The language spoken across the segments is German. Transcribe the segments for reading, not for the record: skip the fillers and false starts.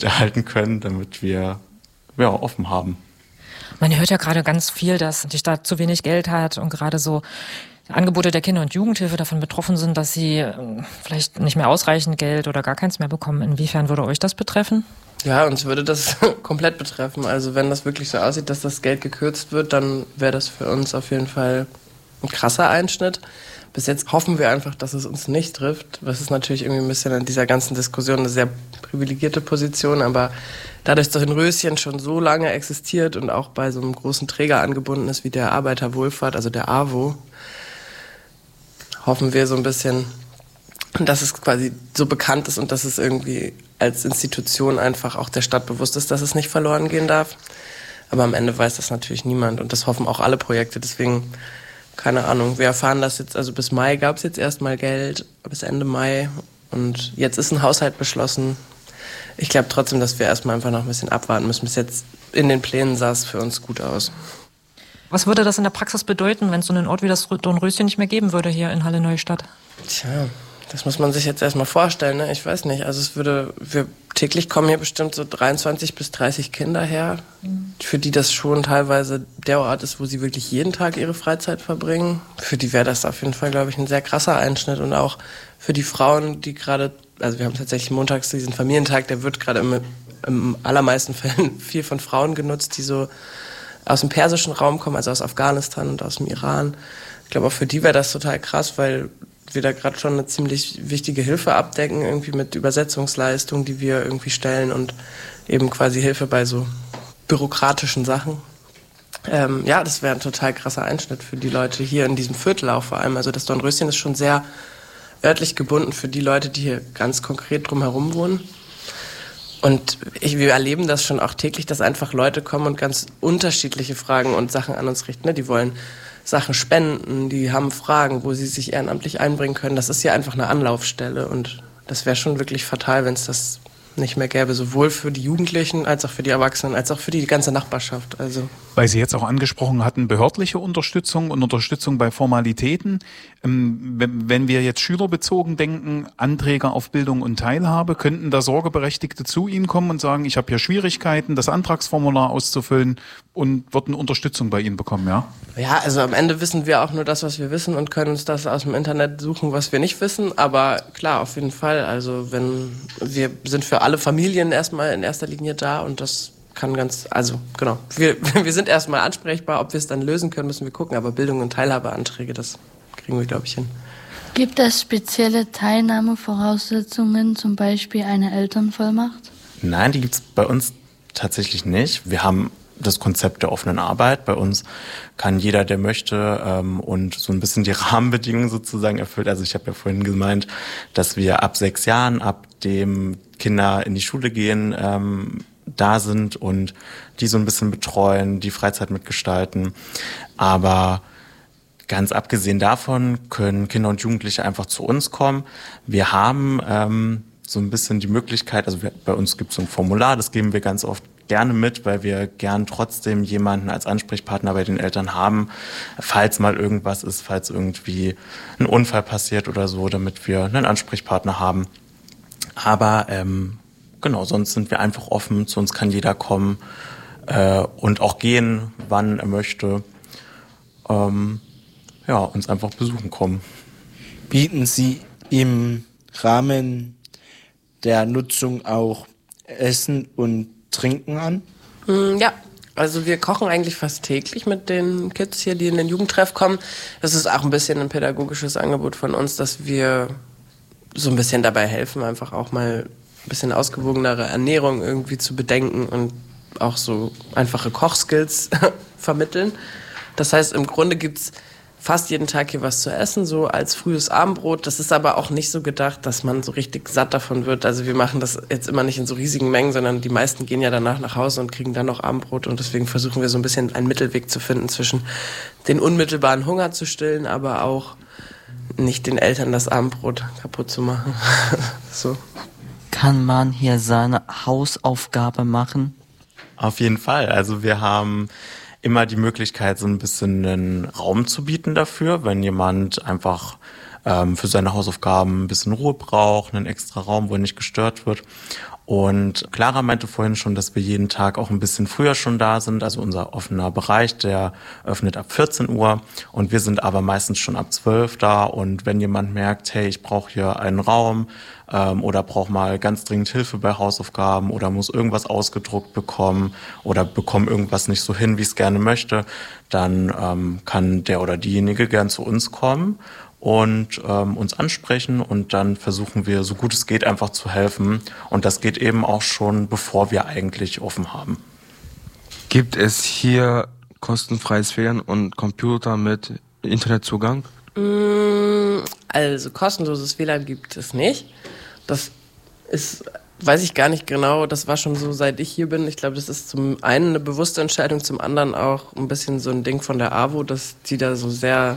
aufrechterhalten können, damit wir offen haben. Man hört ja gerade ganz viel, dass die Stadt zu wenig Geld hat und gerade so Angebote der Kinder- und Jugendhilfe davon betroffen sind, dass sie vielleicht nicht mehr ausreichend Geld oder gar keins mehr bekommen. Inwiefern würde euch das betreffen? Ja, uns würde das komplett betreffen. Also wenn das wirklich so aussieht, dass das Geld gekürzt wird, dann wäre das für uns auf jeden Fall ein krasser Einschnitt. Bis jetzt hoffen wir einfach, dass es uns nicht trifft. Das ist natürlich irgendwie ein bisschen in dieser ganzen Diskussion eine sehr privilegierte Position, aber dadurch, dass Röschen schon so lange existiert und auch bei so einem großen Träger angebunden ist wie der Arbeiterwohlfahrt, also der AWO, hoffen wir so ein bisschen, dass es quasi so bekannt ist und dass es irgendwie als Institution einfach auch der Stadt bewusst ist, dass es nicht verloren gehen darf. Aber am Ende weiß das natürlich niemand und das hoffen auch alle Projekte. Deswegen, keine Ahnung, wir erfahren das jetzt, also bis Mai gab es jetzt erstmal Geld, bis Ende Mai und jetzt ist ein Haushalt beschlossen. Ich glaube trotzdem, dass wir erstmal einfach noch ein bisschen abwarten müssen. Bis jetzt in den Plänen sah es für uns gut aus. Was würde das in der Praxis bedeuten, wenn es so einen Ort wie das Dornröschen nicht mehr geben würde hier in Halle-Neustadt? Tja, das muss man sich jetzt erstmal vorstellen, ne? Ich weiß nicht, also täglich kommen hier bestimmt so 23 bis 30 Kinder her, für die das schon teilweise der Ort ist, wo sie wirklich jeden Tag ihre Freizeit verbringen. Für die wäre das auf jeden Fall, glaube ich, ein sehr krasser Einschnitt und auch für die Frauen, die gerade, also wir haben tatsächlich montags diesen Familientag, der wird gerade im allermeisten Fällen viel von Frauen genutzt, die so aus dem persischen Raum kommen, also aus Afghanistan und aus dem Iran. Ich glaube, auch für die wäre das total krass, weil wir da gerade schon eine ziemlich wichtige Hilfe abdecken, irgendwie mit Übersetzungsleistungen, die wir irgendwie stellen und eben quasi Hilfe bei so bürokratischen Sachen. Ja, das wäre ein total krasser Einschnitt für die Leute hier in diesem Viertel auch vor allem. Also das Dornröschen ist schon sehr örtlich gebunden für die Leute, die hier ganz konkret drumherum wohnen. Und wir erleben das schon auch täglich, dass einfach Leute kommen und ganz unterschiedliche Fragen und Sachen an uns richten. Die wollen Sachen spenden, die haben Fragen, wo sie sich ehrenamtlich einbringen können. Das ist ja einfach eine Anlaufstelle und das wäre schon wirklich fatal, wenn es das nicht mehr gäbe, sowohl für die Jugendlichen als auch für die Erwachsenen, als auch für die ganze Nachbarschaft. Also weil Sie jetzt auch angesprochen hatten, behördliche Unterstützung und Unterstützung bei Formalitäten. Wenn wir jetzt schülerbezogen denken, Anträge auf Bildung und Teilhabe, könnten da Sorgeberechtigte zu Ihnen kommen und sagen, ich habe hier Schwierigkeiten, das Antragsformular auszufüllen und würden Unterstützung bei Ihnen bekommen, ja? Ja, also am Ende wissen wir auch nur das, was wir wissen und können uns das aus dem Internet suchen, was wir nicht wissen. Aber klar, auf jeden Fall. Also wir sind für alle Familien erstmal in erster Linie da und das kann genau. Wir sind erstmal ansprechbar. Ob wir es dann lösen können, müssen wir gucken. Aber Bildung und Teilhabeanträge, das kriegen wir, glaube ich, hin. Gibt es spezielle Teilnahmevoraussetzungen, zum Beispiel eine Elternvollmacht? Nein, die gibt es bei uns tatsächlich nicht. Wir haben das Konzept der offenen Arbeit. Bei uns kann jeder, der möchte und so ein bisschen die Rahmenbedingungen sozusagen erfüllt. Also ich habe ja vorhin gemeint, dass wir ab 6 Jahren, ab dem Kinder in die Schule gehen, da sind und die so ein bisschen betreuen, die Freizeit mitgestalten. Aber ganz abgesehen davon können Kinder und Jugendliche einfach zu uns kommen. Wir haben so ein bisschen die Möglichkeit, also bei uns gibt es so ein Formular, das geben wir ganz oft gerne mit, weil wir gern trotzdem jemanden als Ansprechpartner bei den Eltern haben, falls mal irgendwas ist, falls irgendwie ein Unfall passiert oder so, damit wir einen Ansprechpartner haben. Aber genau, sonst sind wir einfach offen, zu uns kann jeder kommen und auch gehen, wann er möchte. Uns einfach besuchen kommen. Bieten Sie im Rahmen der Nutzung auch Essen und Trinken an? Ja, also wir kochen eigentlich fast täglich mit den Kids hier, die in den Jugendtreff kommen. Das ist auch ein bisschen ein pädagogisches Angebot von uns, dass wir so ein bisschen dabei helfen, einfach auch mal ein bisschen ausgewogenere Ernährung irgendwie zu bedenken und auch so einfache Kochskills vermitteln. Das heißt, im Grunde gibt's fast jeden Tag hier was zu essen, so als frühes Abendbrot. Das ist aber auch nicht so gedacht, dass man so richtig satt davon wird. Also wir machen das jetzt immer nicht in so riesigen Mengen, sondern die meisten gehen ja danach nach Hause und kriegen dann noch Abendbrot. Und deswegen versuchen wir so ein bisschen einen Mittelweg zu finden zwischen den unmittelbaren Hunger zu stillen, aber auch nicht den Eltern das Abendbrot kaputt zu machen. So. Kann man hier seine Hausaufgabe machen? Auf jeden Fall. Also wir haben immer die Möglichkeit, so ein bisschen einen Raum zu bieten dafür, wenn jemand einfach für seine Hausaufgaben ein bisschen Ruhe braucht, einen extra Raum, wo er nicht gestört wird. Und Clara meinte vorhin schon, dass wir jeden Tag auch ein bisschen früher schon da sind. Also unser offener Bereich, der öffnet ab 14 Uhr und wir sind aber meistens schon ab 12 da. Und wenn jemand merkt, hey, ich brauche hier einen Raum oder brauche mal ganz dringend Hilfe bei Hausaufgaben oder muss irgendwas ausgedruckt bekommen oder bekomme irgendwas nicht so hin, wie ich es gerne möchte, dann kann der oder diejenige gern zu uns kommen und uns ansprechen und dann versuchen wir, so gut es geht, einfach zu helfen. Und das geht eben auch schon, bevor wir eigentlich offen haben. Gibt es hier kostenfreies WLAN und Computer mit Internetzugang? Also kostenloses WLAN gibt es nicht. Das ist, weiß ich gar nicht genau, das war schon so, seit ich hier bin. Ich glaube, das ist zum einen eine bewusste Entscheidung, zum anderen auch ein bisschen so ein Ding von der AWO, dass die da so sehr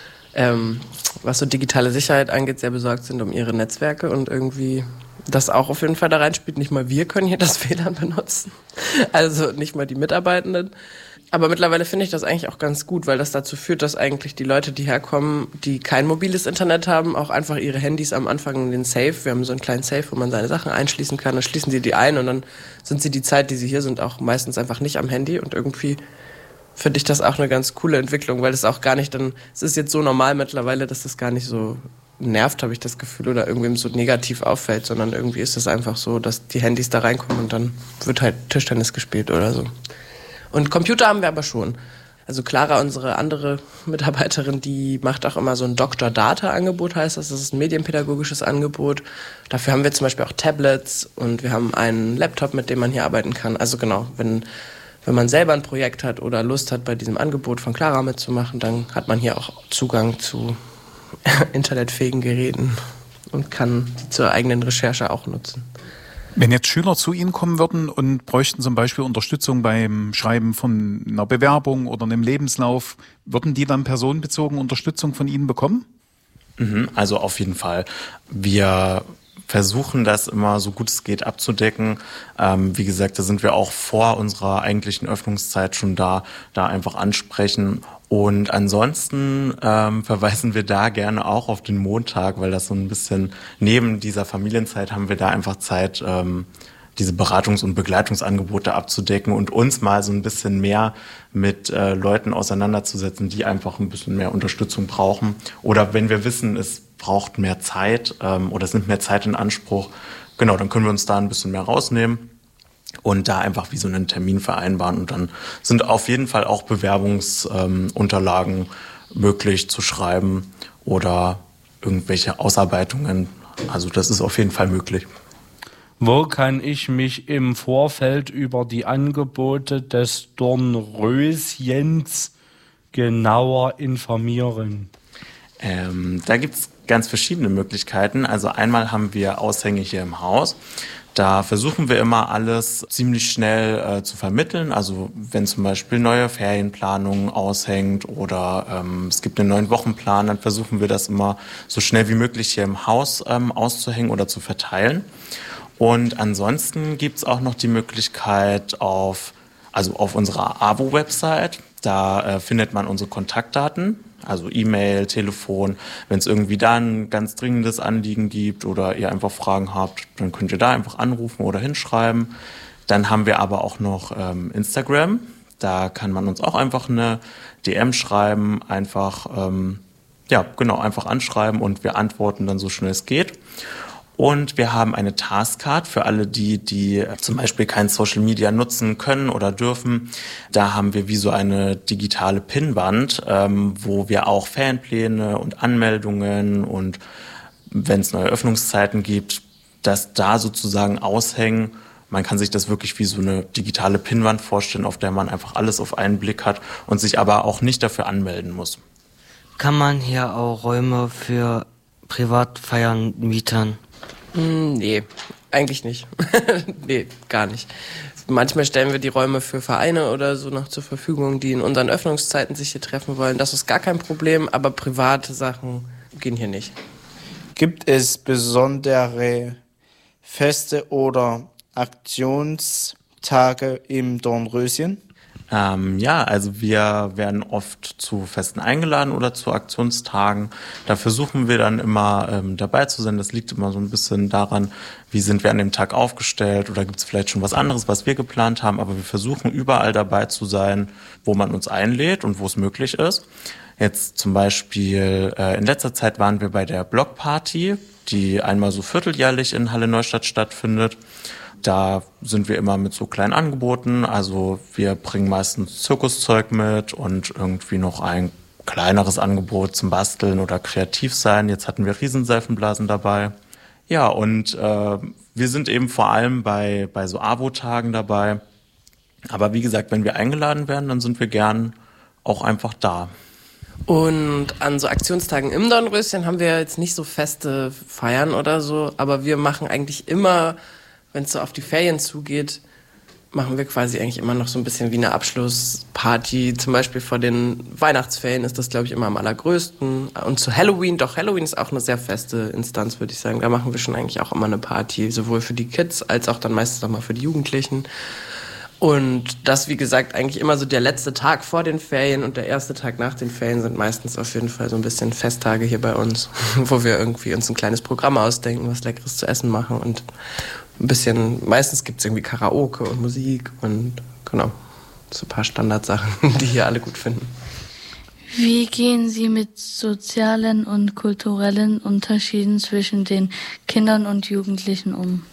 was so digitale Sicherheit angeht, sehr besorgt sind um ihre Netzwerke und irgendwie das auch auf jeden Fall da reinspielt. Nicht mal wir können hier das WLAN benutzen, also nicht mal die Mitarbeitenden. Aber mittlerweile finde ich das eigentlich auch ganz gut, weil das dazu führt, dass eigentlich die Leute, die herkommen, die kein mobiles Internet haben, auch einfach ihre Handys am Anfang in den Safe, wir haben so einen kleinen Safe, wo man seine Sachen einschließen kann, dann schließen sie die ein und dann sind sie die Zeit, die sie hier sind, auch meistens einfach nicht am Handy und irgendwie finde ich das auch eine ganz coole Entwicklung, weil es auch gar nicht dann, es ist jetzt so normal mittlerweile, dass das gar nicht so nervt, habe ich das Gefühl, oder irgendwem so negativ auffällt, sondern irgendwie ist es einfach so, dass die Handys da reinkommen und dann wird halt Tischtennis gespielt oder so. Und Computer haben wir aber schon. Also Clara, unsere andere Mitarbeiterin, die macht auch immer so ein Dr. Data-Angebot, heißt das. Das ist ein medienpädagogisches Angebot. Dafür haben wir zum Beispiel auch Tablets und wir haben einen Laptop, mit dem man hier arbeiten kann. Also genau, wenn man selber ein Projekt hat oder Lust hat, bei diesem Angebot von Clara mitzumachen, dann hat man hier auch Zugang zu internetfähigen Geräten und kann die zur eigenen Recherche auch nutzen. Wenn jetzt Schüler zu Ihnen kommen würden und bräuchten zum Beispiel Unterstützung beim Schreiben von einer Bewerbung oder einem Lebenslauf, würden die dann personenbezogen Unterstützung von Ihnen bekommen? Also auf jeden Fall. Wir versuchen das immer so gut es geht abzudecken. Wie gesagt, da sind wir auch vor unserer eigentlichen Öffnungszeit schon da einfach ansprechen. Und ansonsten verweisen wir da gerne auch auf den Montag, weil das so ein bisschen neben dieser Familienzeit haben wir da einfach Zeit, diese Beratungs- und Begleitungsangebote abzudecken und uns mal so ein bisschen mehr mit Leuten auseinanderzusetzen, die einfach ein bisschen mehr Unterstützung brauchen. Oder wenn wir wissen, es braucht mehr Zeit oder es nimmt mehr Zeit in Anspruch, genau, dann können wir uns da ein bisschen mehr rausnehmen und da einfach wie so einen Termin vereinbaren. Und dann sind auf jeden Fall auch Bewerbungsunterlagen möglich zu schreiben oder irgendwelche Ausarbeitungen. Also das ist auf jeden Fall möglich. Wo kann ich mich im Vorfeld über die Angebote des Dornröschens genauer informieren? Da gibt's ganz verschiedene Möglichkeiten. Also einmal haben wir Aushänge hier im Haus. Da versuchen wir immer alles ziemlich schnell zu vermitteln. Also wenn zum Beispiel neue Ferienplanungen aushängt oder es gibt einen neuen Wochenplan, dann versuchen wir das immer so schnell wie möglich hier im Haus auszuhängen oder zu verteilen. Und ansonsten gibt's auch noch die Möglichkeit auf unserer AWO-Website. Da findet man unsere Kontaktdaten, also E-Mail, Telefon. Wenn es irgendwie da ein ganz dringendes Anliegen gibt oder ihr einfach Fragen habt, dann könnt ihr da einfach anrufen oder hinschreiben. Dann haben wir aber auch noch Instagram. Da kann man uns auch einfach eine DM schreiben, einfach anschreiben und wir antworten dann so schnell es geht. Und wir haben eine Taskcard für alle die zum Beispiel kein Social Media nutzen können oder dürfen. Da haben wir wie so eine digitale Pinnwand, wo wir auch Fanpläne und Anmeldungen und wenn es neue Öffnungszeiten gibt, das da sozusagen aushängen. Man kann sich das wirklich wie so eine digitale Pinnwand vorstellen, auf der man einfach alles auf einen Blick hat und sich aber auch nicht dafür anmelden muss. Kann man hier auch Räume für Privatfeiern mieten? Nee, eigentlich nicht. Nee, gar nicht. Manchmal stellen wir die Räume für Vereine oder so noch zur Verfügung, die in unseren Öffnungszeiten sich hier treffen wollen. Das ist gar kein Problem, aber private Sachen gehen hier nicht. Gibt es besondere Feste oder Aktionstage im Dornröschen? Ja, also wir werden oft zu Festen eingeladen oder zu Aktionstagen. Da versuchen wir dann immer dabei zu sein. Das liegt immer so ein bisschen daran, wie sind wir an dem Tag aufgestellt oder gibt es vielleicht schon was anderes, was wir geplant haben. Aber wir versuchen überall dabei zu sein, wo man uns einlädt und wo es möglich ist. Jetzt zum Beispiel in letzter Zeit waren wir bei der Blockparty, die einmal so vierteljährlich in Halle Neustadt stattfindet. Da sind wir immer mit so kleinen Angeboten. Also wir bringen meistens Zirkuszeug mit und irgendwie noch ein kleineres Angebot zum Basteln oder kreativ sein. Jetzt hatten wir Riesenseifenblasen dabei. Ja, und wir sind eben vor allem bei so AWO-Tagen dabei. Aber wie gesagt, wenn wir eingeladen werden, dann sind wir gern auch einfach da. Und an so Aktionstagen im Dornröschen haben wir jetzt nicht so feste Feiern oder so, aber wir machen eigentlich immer, wenn es so auf die Ferien zugeht, machen wir quasi eigentlich immer noch so ein bisschen wie eine Abschlussparty. Zum Beispiel vor den Weihnachtsferien ist das, glaube ich, immer am allergrößten. Und zu Halloween, doch Halloween ist auch eine sehr feste Instanz, würde ich sagen. Da machen wir schon eigentlich auch immer eine Party, sowohl für die Kids als auch dann meistens nochmal für die Jugendlichen. Und das, wie gesagt, eigentlich immer so der letzte Tag vor den Ferien und der erste Tag nach den Ferien sind meistens auf jeden Fall so ein bisschen Festtage hier bei uns, wo wir irgendwie uns ein kleines Programm ausdenken, was Leckeres zu essen machen und ein bisschen, meistens gibt es irgendwie Karaoke und Musik und genau, so ein paar Standardsachen, die hier alle gut finden. Wie gehen Sie mit sozialen und kulturellen Unterschieden zwischen den Kindern und Jugendlichen um?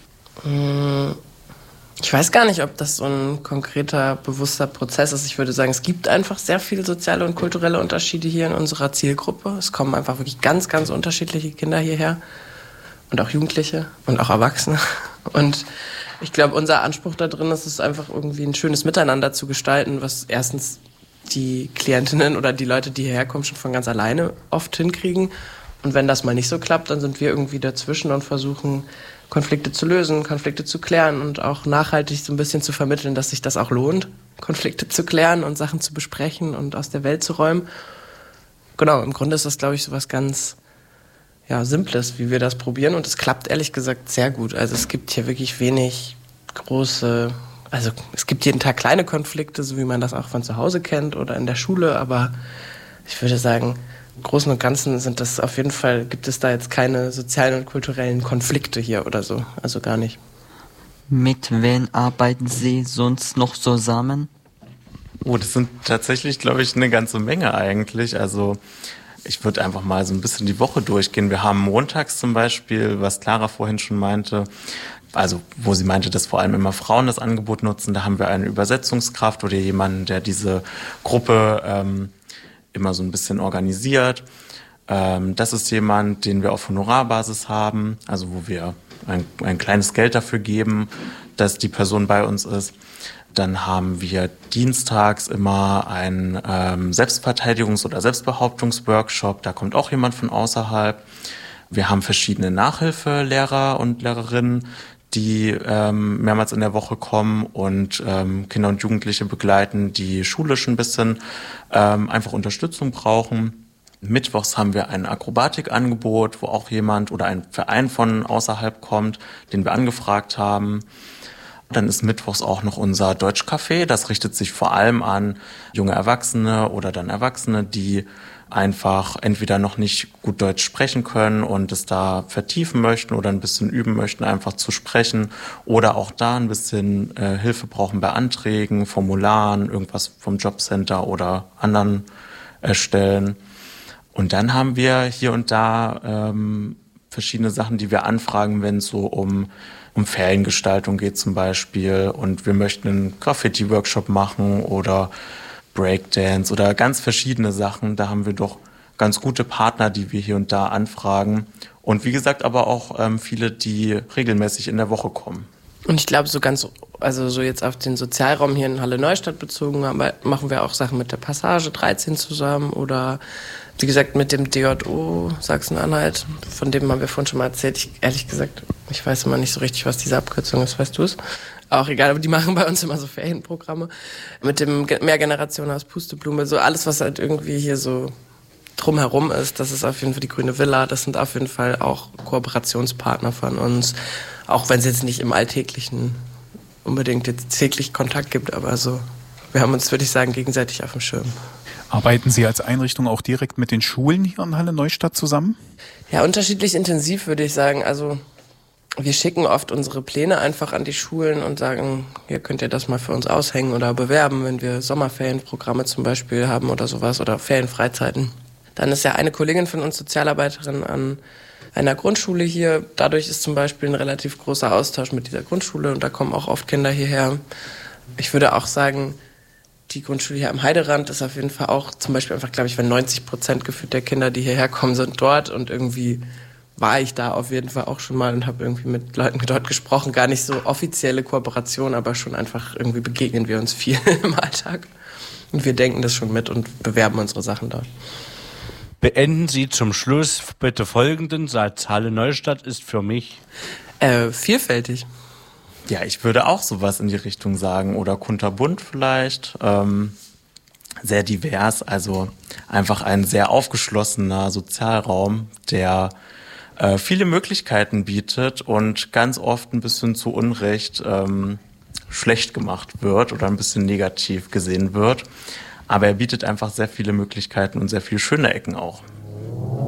Ich weiß gar nicht, ob das so ein konkreter, bewusster Prozess ist. Ich würde sagen, es gibt einfach sehr viele soziale und kulturelle Unterschiede hier in unserer Zielgruppe. Es kommen einfach wirklich ganz, ganz unterschiedliche Kinder hierher und auch Jugendliche und auch Erwachsene. Und ich glaube, unser Anspruch da drin ist es einfach irgendwie ein schönes Miteinander zu gestalten, was erstens die Klientinnen oder die Leute, die hierher kommen, schon von ganz alleine oft hinkriegen. Und wenn das mal nicht so klappt, dann sind wir irgendwie dazwischen und versuchen, Konflikte zu lösen, Konflikte zu klären und auch nachhaltig so ein bisschen zu vermitteln, dass sich das auch lohnt, Konflikte zu klären und Sachen zu besprechen und aus der Welt zu räumen. Genau, im Grunde ist das, glaube ich, so was ganz Simples, wie wir das probieren. Und es klappt ehrlich gesagt sehr gut. Also es gibt hier wirklich wenig große, also es gibt jeden Tag kleine Konflikte, so wie man das auch von zu Hause kennt oder in der Schule. Aber ich würde sagen, im Großen und Ganzen sind das auf jeden Fall, gibt es da jetzt keine sozialen und kulturellen Konflikte hier oder so. Also gar nicht. Mit wem arbeiten Sie sonst noch zusammen? Oh, das sind tatsächlich, glaube ich, eine ganze Menge eigentlich. Also ich würde einfach mal so ein bisschen die Woche durchgehen. Wir haben montags zum Beispiel, was Clara vorhin schon meinte, also wo sie meinte, dass vor allem immer Frauen das Angebot nutzen, da haben wir eine Übersetzungskraft oder jemanden, der diese Gruppe immer so ein bisschen organisiert. Das ist jemand, den wir auf Honorarbasis haben, also wo wir ein kleines Geld dafür geben, dass die Person bei uns ist. Dann haben wir dienstags immer einen Selbstverteidigungs- oder Selbstbehauptungsworkshop. Da kommt auch jemand von außerhalb. Wir haben verschiedene Nachhilfelehrer und Lehrerinnen, die mehrmals in der Woche kommen und Kinder und Jugendliche begleiten, die schulisch ein bisschen einfach Unterstützung brauchen. Mittwochs haben wir ein Akrobatikangebot, wo auch jemand oder ein Verein von außerhalb kommt, den wir angefragt haben. Dann ist mittwochs auch noch unser Deutschcafé. Das richtet sich vor allem an junge Erwachsene oder dann Erwachsene, die einfach entweder noch nicht gut Deutsch sprechen können und es da vertiefen möchten oder ein bisschen üben möchten, einfach zu sprechen oder auch da ein bisschen Hilfe brauchen bei Anträgen, Formularen, irgendwas vom Jobcenter oder anderen Stellen. Und dann haben wir hier und da verschiedene Sachen, die wir anfragen, wenn es so um Feriengestaltung geht zum Beispiel und wir möchten einen Graffiti-Workshop machen oder Breakdance oder ganz verschiedene Sachen. Da haben wir doch ganz gute Partner, die wir hier und da anfragen. Und wie gesagt, aber auch viele, die regelmäßig in der Woche kommen. Und ich glaube, so jetzt auf den Sozialraum hier in Halle Neustadt bezogen, machen wir auch Sachen mit der Passage 13 zusammen oder wie gesagt mit dem DJO Sachsen-Anhalt, von dem haben wir vorhin schon mal erzählt. Ehrlich gesagt, ich weiß immer nicht so richtig, was diese Abkürzung ist, weißt du es? Auch egal, aber die machen bei uns immer so Ferienprogramme mit dem Mehrgenerationenhaus Pusteblume, so alles, was halt irgendwie hier so drumherum ist, das ist auf jeden Fall die Grüne Villa, das sind auf jeden Fall auch Kooperationspartner von uns, auch wenn es jetzt nicht im Alltäglichen unbedingt jetzt täglich Kontakt gibt, aber so wir haben uns, würde ich sagen, gegenseitig auf dem Schirm. Arbeiten Sie als Einrichtung auch direkt mit den Schulen hier in Halle-Neustadt zusammen? Ja, unterschiedlich intensiv, würde ich sagen. Also wir schicken oft unsere Pläne einfach an die Schulen und sagen, hier könnt ihr das mal für uns aushängen oder bewerben, wenn wir Sommerferienprogramme zum Beispiel haben oder sowas oder Ferienfreizeiten. Dann ist ja eine Kollegin von uns Sozialarbeiterin an einer Grundschule hier. Dadurch ist zum Beispiel ein relativ großer Austausch mit dieser Grundschule und da kommen auch oft Kinder hierher. Ich würde auch sagen, die Grundschule hier am Heiderand ist auf jeden Fall auch zum Beispiel einfach, glaube ich, wenn 90% gefühlt der Kinder, die hierher kommen, sind dort und irgendwie war ich da auf jeden Fall auch schon mal und habe irgendwie mit Leuten dort gesprochen. Gar nicht so offizielle Kooperation, aber schon einfach irgendwie begegnen wir uns viel im Alltag. Und wir denken das schon mit und bewerben unsere Sachen dort. Beenden Sie zum Schluss bitte folgenden Satz. Halle-Neustadt ist für mich vielfältig. Ja, ich würde auch sowas in die Richtung sagen. Oder kunterbunt vielleicht. Sehr divers. Also einfach ein sehr aufgeschlossener Sozialraum, der viele Möglichkeiten bietet und ganz oft ein bisschen zu Unrecht schlecht gemacht wird oder ein bisschen negativ gesehen wird. Aber er bietet einfach sehr viele Möglichkeiten und sehr viele schöne Ecken auch.